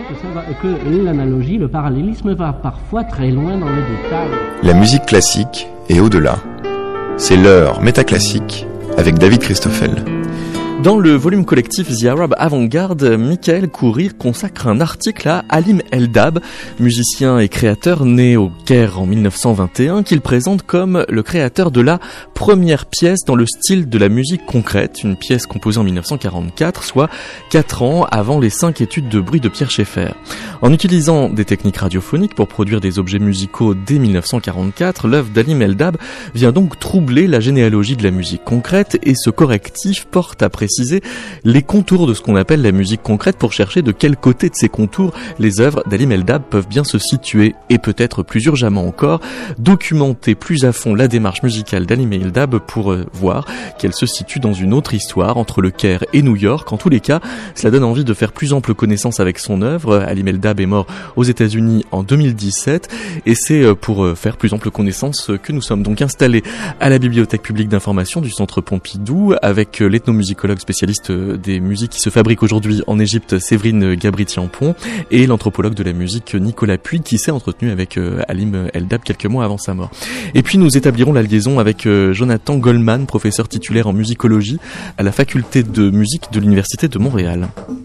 que l'analogie, le parallélisme va parfois très loin dans les détails. La musique classique et au-delà. C'est l'heure métaclassique avec David Christoffel. Dans le volume collectif The Arab Avant-Garde, Michael Courir consacre un article à Halim Eldab, musicien et créateur né au Caire en 1921, qu'il présente comme le créateur de la première pièce dans le style de la musique concrète, une pièce composée en 1944, soit 4 ans avant les 5 études de bruit de Pierre Schaeffer. En utilisant des techniques radiophoniques pour produire des objets musicaux dès 1944, l'œuvre d'Halim Eldab vient donc troubler la généalogie de la musique concrète et ce correctif porte à préciser les contours de ce qu'on appelle la musique concrète pour chercher de quel côté de ces contours les œuvres d'Halim Eldab peuvent bien se situer et peut-être plus urgemment encore documenter plus à fond la démarche musicale d'Halim Eldab pour voir qu'elle se situe dans une autre histoire entre le Caire et New York. En tous les cas, cela donne envie de faire plus ample connaissance avec son œuvre. Halim Eldab est mort aux États-Unis en 2017 et c'est pour faire plus ample connaissance que nous sommes donc installés à la Bibliothèque publique d'information du Centre Pompidou avec l'ethnomusicologue spécialiste des musiques qui se fabriquent aujourd'hui en Égypte, Séverine Gabri-Tiampon, et l'anthropologue de la musique Nicolas Puy qui s'est entretenu avec Halim Eldab quelques mois avant sa mort. Et puis nous établirons la liaison avec Jonathan Goldman, professeur titulaire en musicologie à la faculté de musique de l'Université de Montréal.